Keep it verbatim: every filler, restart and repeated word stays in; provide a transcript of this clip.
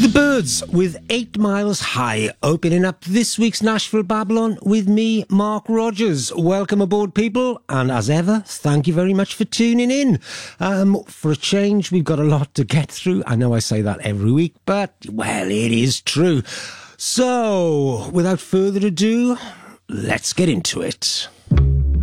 Byrds with Eight Miles High, opening up this week's Nashville Babylon with me, Mark Rogers. Welcome aboard, people, and as ever, thank you very much for tuning in. Um, for a change, we've got a lot to get through. I know I say that every week, but, well, it is true. So, without further ado, let's get into it.